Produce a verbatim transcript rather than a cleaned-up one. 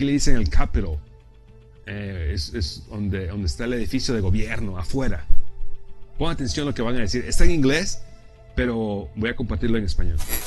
aquí le dicen el Capitol. Eh, es es donde, donde está el edificio de gobierno, afuera. Pon atención a lo que van a decir. Está en inglés, pero voy a compartirlo en español.